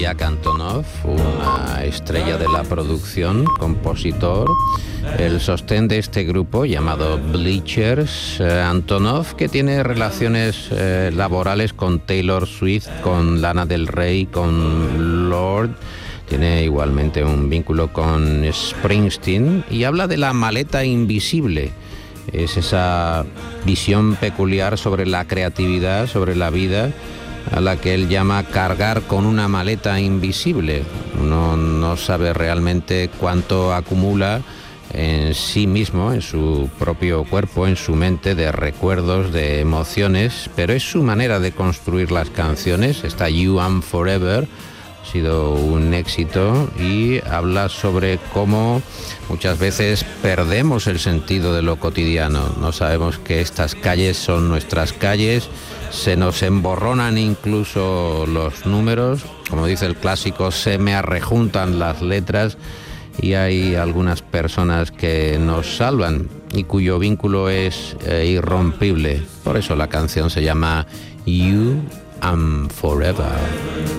Jack Antonoff, una estrella de la producción, compositor, el sostén de este grupo llamado Bleachers. Antonoff, que tiene relaciones laborales con Taylor Swift, con Lana del Rey, con Lorde. Tiene igualmente un vínculo con Springsteen y habla de la maleta invisible. Es esa visión peculiar sobre la creatividad, sobre la vida, a la que él llama cargar con una maleta invisible. Uno no sabe realmente cuánto acumula en sí mismo, en su propio cuerpo, en su mente, de recuerdos, de emociones, pero es su manera de construir las canciones. Esta You Am Forever ha sido un éxito y habla sobre cómo muchas veces perdemos el sentido de lo cotidiano. No sabemos que estas calles son nuestras calles, se nos emborronan incluso los números, como dice el clásico, se me arrejuntan las letras, y hay algunas personas que nos salvan y cuyo vínculo es irrompible. Por eso la canción se llama You Am Forever.